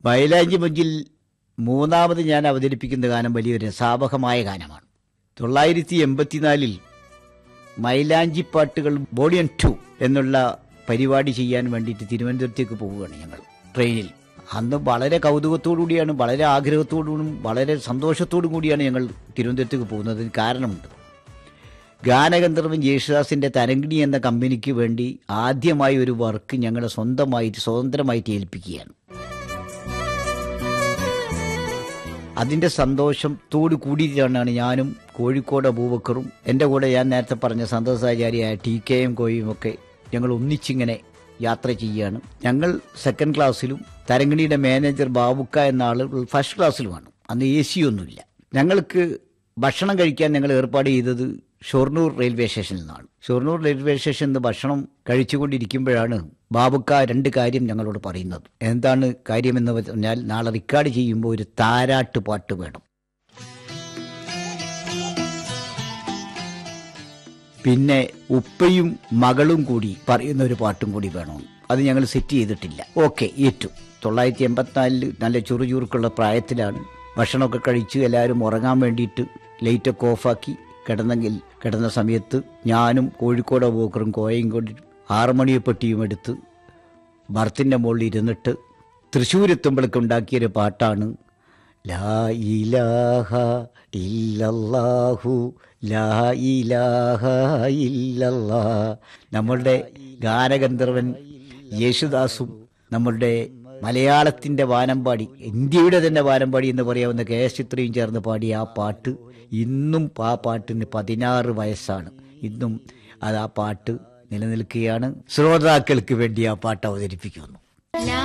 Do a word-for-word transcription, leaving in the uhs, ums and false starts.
മൈലാഞ്ചി മൊഞ്ചിൽ മൂന്നാമത് ഞാൻ അവതരിപ്പിക്കുന്ന ഗാനം വലിയൊരു രസാവഹമായ ഗാനമാണ്. തൊള്ളായിരത്തി എൺപത്തിനാലിൽ മൈലാഞ്ചി പാട്ടുകൾ വോളിയം ടു എന്നുള്ള പരിപാടി ചെയ്യാൻ വേണ്ടിയിട്ട് തിരുവനന്തപുരത്തേക്ക് പോവുകയാണ് ഞങ്ങൾ ട്രെയിനിൽ. അന്ന് വളരെ കൗതുകത്തോടു കൂടിയാണ്, വളരെ ആഗ്രഹത്തോടും വളരെ സന്തോഷത്തോടു കൂടിയാണ് ഞങ്ങൾ തിരുവനന്തപുരത്തേക്ക് പോകുന്നത്. അതിന് കാരണമുണ്ട്. ഗാനഗന്ധർവൻ യേശുദാസിൻ്റെ തരംഗിണി എന്ന കമ്പനിക്ക് വേണ്ടി ആദ്യമായി ഒരു വർക്ക് ഞങ്ങളെ സ്വന്തമായിട്ട് സ്വതന്ത്രമായിട്ട് ഏൽപ്പിക്കുകയാണ്. അതിൻ്റെ സന്തോഷത്തോടു കൂടിയിട്ടാണ് ഞാനും കോഴിക്കോട് അബൂബക്കറും എൻ്റെ കൂടെ ഞാൻ നേരത്തെ പറഞ്ഞ സന്തോഷാചാര്യായ ടി കെ എം കോയും ഒക്കെ ഞങ്ങൾ ഒന്നിച്ചിങ്ങനെ യാത്ര ചെയ്യുകയാണ്. ഞങ്ങൾ സെക്കൻഡ് ക്ലാസ്സിലും തരംഗിണിയുടെ മാനേജർ ബാബുക്ക എന്ന ആൾ ഫസ്റ്റ് ക്ലാസ്സിലുമാണ്. അന്ന് എ സി ഒന്നുമില്ല. ഞങ്ങൾക്ക് ഭക്ഷണം കഴിക്കാൻ ഞങ്ങൾ ഏർപ്പാട് ചെയ്തത് ഷൊർണൂർ റെയിൽവേ സ്റ്റേഷനിൽ നിന്നാണ്. ഷൊർണൂർ റെയിൽവേ സ്റ്റേഷനിൽ നിന്ന് ഭക്ഷണം കഴിച്ചുകൊണ്ടിരിക്കുമ്പോഴാണ് ബാബുക്ക രണ്ട് കാര്യം ഞങ്ങളോട് പറയുന്നത്. എന്താണ് കാര്യമെന്ന് പറഞ്ഞാൽ, നാളെ റെക്കോർഡ് ചെയ്യുമ്പോൾ ഒരു താരാട്ട് പാട്ട് വേണം, പിന്നെ ഉപ്പയും മകളും കൂടി പറയുന്ന ഒരു പാട്ടും കൂടി വേണമെന്ന്. അത് ഞങ്ങൾ സെറ്റ് ചെയ്തിട്ടില്ല. ഓക്കെ, ഏറ്റു. തൊള്ളായിരത്തി എൺപത്തിനാലില് നല്ല ചുറുചുറുക്കുള്ള പ്രായത്തിലാണ്. ഭക്ഷണമൊക്കെ കഴിച്ച് എല്ലാവരും ഉറങ്ങാൻ വേണ്ടിയിട്ട് ലൈറ്റൊക്കെ ഓഫാക്കി കിടന്നെങ്കിൽ കിടന്ന സമയത്ത് ഞാനും കോഴിക്കോട് പോക്കറും കോയയും കൊണ്ട് ആറുമണിയപ്പെട്ടിയും എടുത്ത് ബർത്തിൻ്റെ മുകളിൽ ഇരുന്നിട്ട് തൃശ്ശൂരെത്തുമ്പോഴേക്ക് ഉണ്ടാക്കിയൊരു പാട്ടാണ് ലാ ഇലാഹ ഇല്ലല്ലാഹു ലാ ഇലാഹ ഇല്ലല്ലാഹ്. നമ്മളുടെ ഗാനഗന്ധർവൻ യേശുദാസും നമ്മളുടെ മലയാളത്തിൻ്റെ വാനമ്പാടി, ഇന്ത്യയുടെ തന്നെ വാനമ്പാടി എന്ന് പറയാവുന്ന കെ എസ് ചിത്രയും ചേർന്ന് പാടിയ ആ പാട്ട് ഇന്നും ആ പാട്ടിന് പതിനാറ് വയസ്സാണ്. ഇന്നും അത് ആ പാട്ട് നിലനിൽക്കുകയാണ്. ശ്രോതാക്കൾക്ക് വേണ്ടി ആ പാട്ട് അവതരിപ്പിക്കുന്നു.